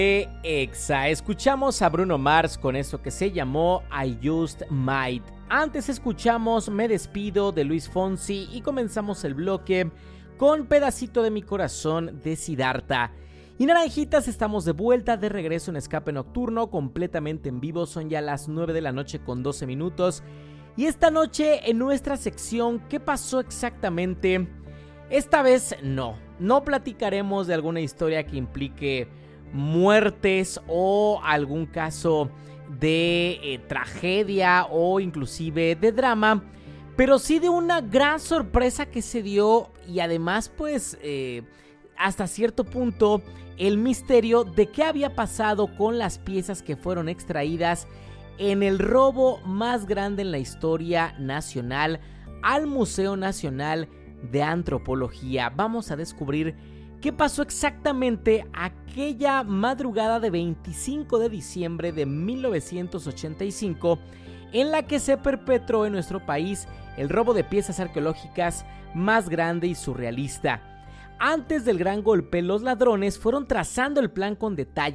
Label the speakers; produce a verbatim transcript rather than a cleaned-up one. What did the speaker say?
Speaker 1: Exa, escuchamos a Bruno Mars con eso que se llamó I Just Might. Antes escuchamos Me Despido de Luis Fonsi y comenzamos el bloque con Pedacito de mi corazón de Siddhartha. Y naranjitas, estamos de vuelta, de regreso en Escape Nocturno, completamente en vivo. Son ya las nueve de la noche con doce minutos. Y esta noche en nuestra sección ¿Qué pasó exactamente? Esta vez no, no platicaremos de alguna historia que implique muertes o algún caso de eh, tragedia o inclusive de drama, pero sí de una gran sorpresa que se dio y además pues eh, hasta cierto punto el misterio de qué había pasado con las piezas que fueron extraídas en el robo más grande en la historia nacional al Museo Nacional de Antropología. Vamos a descubrir qué pasó exactamente aquella madrugada de veinticinco de diciembre de mil novecientos ochenta y cinco en la que se perpetró en nuestro país el robo de piezas arqueológicas más grande y surrealista. Antes del gran golpe, los ladrones fueron trazando el plan con detalle